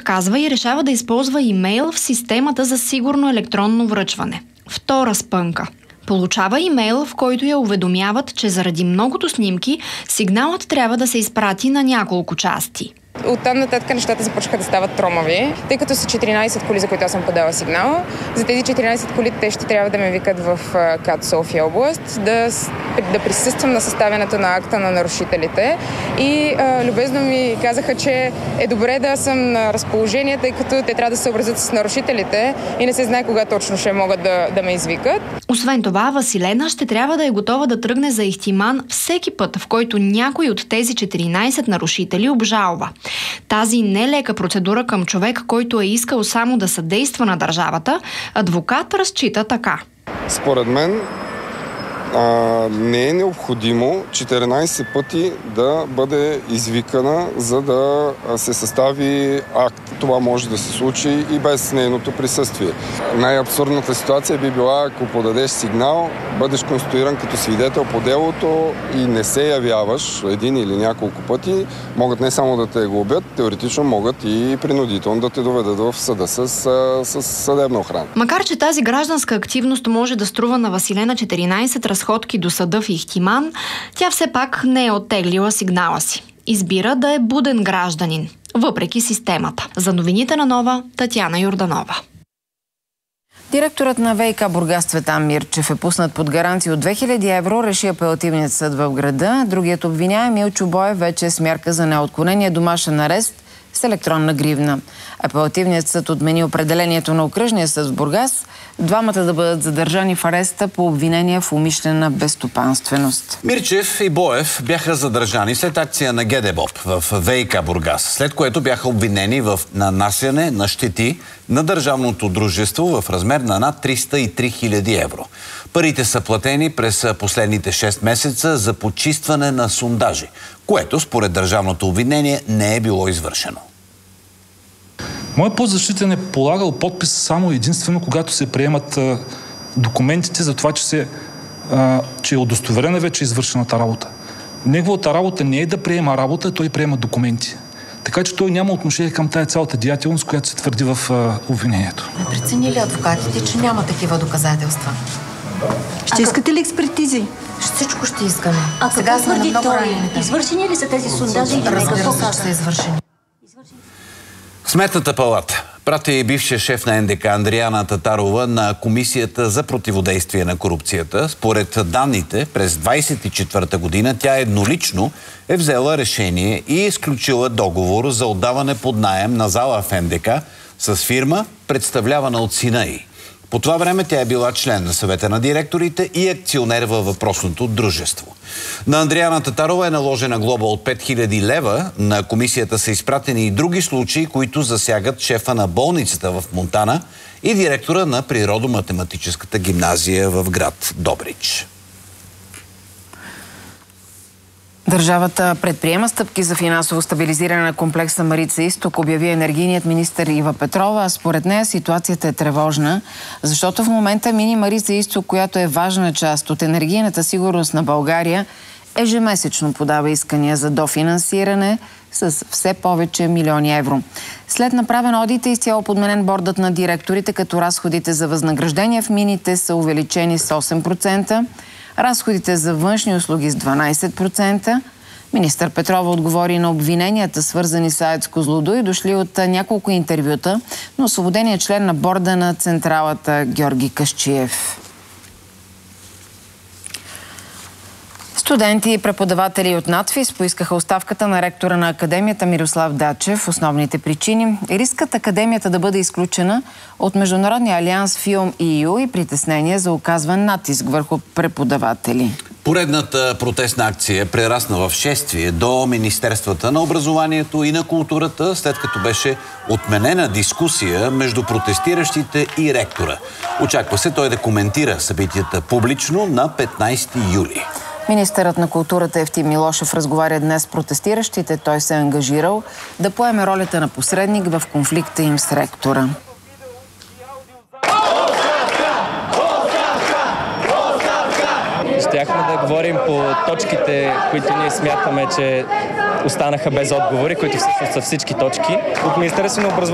казва, и решава да използва имейл в системата за сигурно електронно връчване. Втора спънка. Получава имейл, в който я уведомяват, че заради многото снимки сигналът трябва да се изпрати на няколко части. Оттам нататък нещата започнаха да стават тромави, тъй като са 14 коли, за които аз съм подала сигнал. За тези 14 коли те ще трябва да ме викат в КАТ София област, да присъствам на съставянето на акта на нарушителите. И любезно ми казаха, че е добре да съм на разположение, тъй като те трябва да се съобразят с нарушителите и не се знае кога точно ще могат да ме извикат. Освен това, Василена ще трябва да е готова да тръгне за Ихтиман всеки път, в който някой от тези 14 нарушители обжалва. Тази нелека процедура към човек, който е искал само да съдейства на държавата, адвокат разчита така. Според мен не е необходимо 14 пъти да бъде извикана, за да се състави акт. Това може да се случи и без нейното присъствие. Най-абсурдната ситуация би била, ако подадеш сигнал, бъдеш конституиран като свидетел по делото и не се явяваш един или няколко пъти, могат не само да те глобят, теоретично могат и принудително да те доведат в съда с съдебна охрана. Макар че тази гражданска активност може да струва на Василена 14 разходки до съда в Ихтиман, тя все пак не е оттеглила сигнала си. Избира да е буден гражданин, въпреки системата. За новините на Нова, Татяна Йорданова. Директорът на ВиК Бургас Цветан Мирчев е пуснат под гаранция от 2000 евро, реши апелативният съд в града. Другият обвиняем Милчо Боев вече е с мярка за неотклонение домашен арест с електронна гривна. Апелативният съд отмени определението на окръжния съд в Бургас двамата да бъдат задържани в ареста по обвинение в умишлена безстопанственост. Мирчев и Боев бяха задържани след акция на ГДБОП в ВиК Бургас, след което бяха обвинени в нанасяне на щети на държавното дружество в размер на над 303 000 евро. Парите са платени през последните 6 месеца за почистване на сондажи, което според държавното обвинение не е било извършено. Моят подзащитен е полагал подпис само единствено, когато се приемат документите за това, че е удостоверена вече извършената работа. Неговата работа не е да приема работа, той приема документи. Така че той няма отношение към тая цялата деятелност, която се твърди в обвинението. Не преценили адвокатите, че няма такива доказателства? Ще искате ли експертизи? Всичко ще искаме. А сега твърди той? Извършени ли са тези сондажи или какво казва? Са извършени. Сметната палата прати бившия шеф на НДК Андриана Татарова на Комисията за противодействие на корупцията. Според данните, през 2024 година тя еднолично е взела решение и изключила договор за отдаване под наем на зала в НДК с фирма, представлявана от сина й. По това време тя е била член на съвета на директорите и акционер във въпросното дружество. На Андриана Татарова е наложена глоба от 5000 лева. На комисията са изпратени и други случаи, които засягат шефа на болницата в Монтана и директора на Природо-математическата гимназия в град Добрич. Държавата предприема стъпки за финансово стабилизиране на комплекса Марица Изток, обяви енергийният министър Ива Петрова, а според нея ситуацията е тревожна, защото в момента Мини Марица Изток, която е важна част от енергийната сигурност на България, ежемесечно подава искания за дофинансиране с все повече милиони евро. След направен одит е изцяло подменен бордът на директорите, като разходите за възнаграждения в мините са увеличени с 8%, разходите за външни услуги с 12%. Министър Петрова отговори на обвиненията, свързани с АЕЦ Козлодуй, дошли от няколко интервюта на освободения член на борда на централата Георги Касчиев. Студенти и преподаватели от НАТФИЗ поискаха оставката на ректора на Академията Мирослав Дачев. Основните причини – рискът Академията да бъде изключена от Международния алианс Film EU и притеснение за оказван натиск върху преподаватели. Поредната протестна акция прерасна в шествие до Министерствата на образованието и на културата, след като беше отменена дискусия между протестиращите и ректора. Очаква се той да коментира събитията публично на 15 юли. Министърът на културата Евтим Милошев разговаря днес с протестиращите. Той се е ангажирал да поеме ролята на посредник в конфликта им с ректора. Щяхме да говорим по точките, които ние смятаме, че останаха без отговори, които всъщност са всички точки. От Министерството на образованието